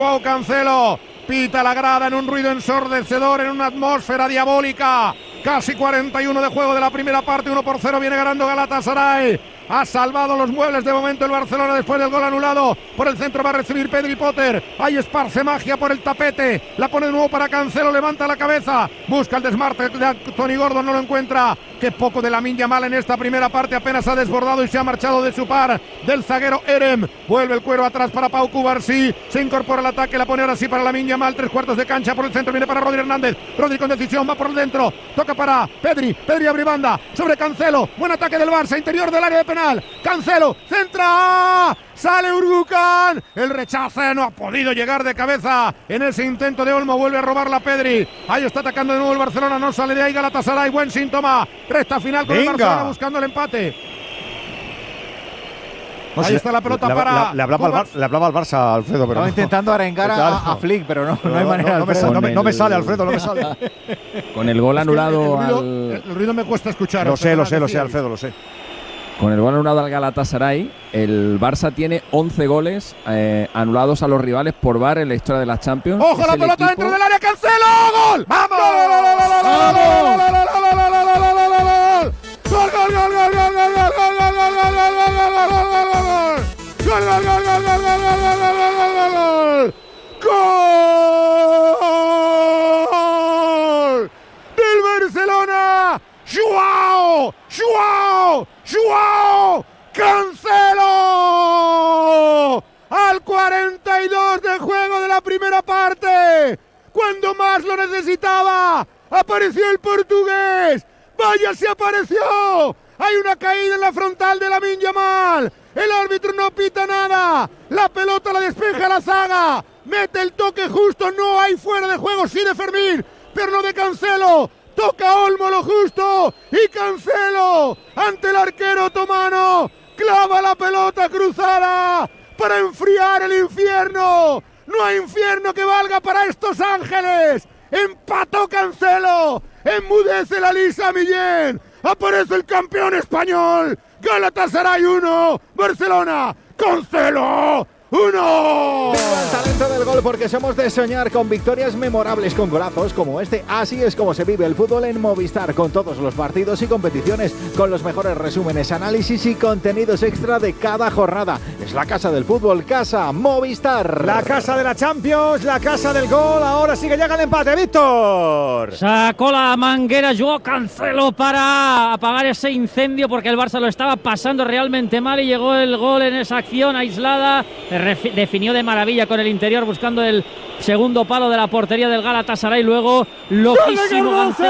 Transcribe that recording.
Joao Cancelo, pita la grada en un ruido ensordecedor, en una atmósfera diabólica. Casi 41 de juego de la primera parte, 1-0 viene ganando Galatasaray. Ha salvado los muebles de momento el Barcelona después del gol anulado. Por el centro va a recibir Pedri Potter. Ahí esparce magia por el tapete. La pone de nuevo para Cancelo, levanta la cabeza. Busca el desmarte de Tony Gordon, no lo encuentra. Qué poco de Lamine Yamal en esta primera parte. Apenas ha desbordado y se ha marchado de su par. Del zaguero Erem. Vuelve el cuero atrás para Pau Cubarsí. Se incorpora al ataque, la pone ahora sí para Lamine Yamal. 3/4 de cancha por el centro. Viene para Rodri Hernández. Rodri con decisión, va por el dentro. Toca para Pedri. Pedri abre banda sobre Cancelo. Buen ataque del Barça, interior del área de penal. Cancelo, centra, sale Urgucan, el rechace, no ha podido llegar de cabeza en ese intento de Olmo, vuelve a robarla Pedri, ahí está atacando de nuevo el Barcelona, no sale de ahí Galatasaray, buen síntoma, recta final con el Barcelona buscando el empate. No, ahí está la pelota para... Le hablaba al Barça, Alfredo, pero estaba intentando arengar a Flick, pero no hay manera. No me sale, Alfredo, no me sale. Con el gol anulado el ruido me cuesta escuchar. Lo sé, Alfredo, lo sé. Con el gol anulado al Galatasaray, el Barça tiene 11 goles anulados a los rivales por VAR en la historia de las Champions. ¡Ojo, la pelota dentro del área! ¡Cancelo! ¡Gol! ¡Vamos! ¡Gol! ¡Del Barcelona! ¡Joao! ¡Cancelo! Al 42 de juego de la primera parte, cuando más lo necesitaba, apareció el portugués. ¡Vaya, se apareció! Hay una caída en la frontal de Lamine Yamal. El árbitro no pita nada. La pelota la despeja la zaga. Mete el toque justo. No hay fuera de juego, sí de Fermín, pero no de Cancelo. Toca Olmo lo justo y Cancelo ante el arquero otomano clava la pelota cruzada para enfriar el infierno. No hay infierno que valga para estos ángeles. Empató Cancelo, enmudece la Lisa Millén. Aparece el campeón español. Galatasaray 1, Barcelona, Cancelo 1. Viva el talento del gol, porque somos de soñar con victorias memorables, con golazos como este. Así es como se vive el fútbol en Movistar, con todos los partidos y competiciones, con los mejores resúmenes, análisis y contenidos extra de cada jornada. Es la casa del fútbol, casa Movistar. La casa de la Champions, la casa del gol. Ahora sí que llega el empate, Víctor. Sacó la manguera Joao Cancelo para apagar ese incendio, porque el Barça lo estaba pasando realmente mal y llegó el gol en esa acción aislada. Definió de maravilla con el interior buscando el segundo palo de la portería del Galatasaray. Luego loquísimo Cancelo.